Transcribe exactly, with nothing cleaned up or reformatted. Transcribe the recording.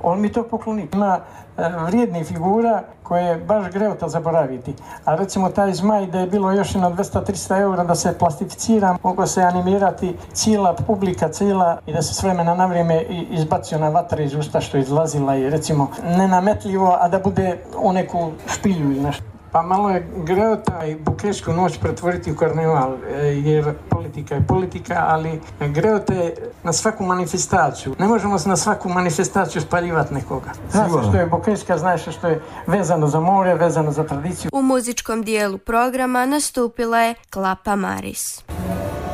on mi to pokloni. Ima e, vrijednih figura koje je baš greota zaboraviti. A recimo taj zmaj da je bilo još na dvesta do trista eura da se plastificira, moglo se animirati cijela publika, cijela i da se s vremena na vrijeme izbacio na vatra iz usta što je izlazila i recimo nenametljivo, a da bude u neku špilju ili nešto. Pa malo je greota i Bukešku noć pretvoriti u karneval, jer politika je politika, ali greota je na svaku manifestaciju. Ne možemo se na svaku manifestaciju spaljivati nekoga. Znaš što je Bukeška, znaš što je vezano za more, vezano za tradiciju. U muzičkom dijelu programa nastupila je Klapa Maris.